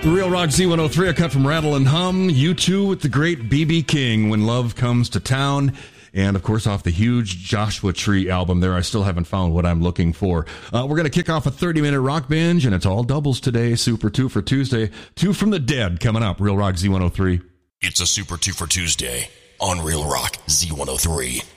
The Real Rock Z103, a cut from Rattle and Hum. U2 with the great B.B. King, When Love Comes to Town. And, of course, off the huge Joshua Tree album there. I still haven't found what I'm looking for. We're going to kick off a 30-minute rock binge, and it's all doubles today. Super 2 for Tuesday. 2 from the Dead coming up. Real Rock Z103. It's a Super 2 for Tuesday on Real Rock Z103.